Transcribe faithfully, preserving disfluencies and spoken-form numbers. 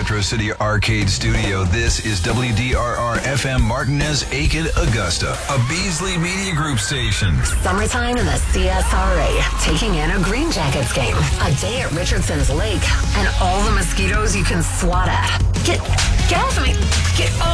Metro City Arcade Studio, this is W D R R F M Martinez, Aiken, Augusta, a Beasley Media Group station. Summertime in the C S R A, taking in a Green Jackets game, a day at Richardson's Lake, and all the mosquitoes you can swat at. Get, get off of me. Get off.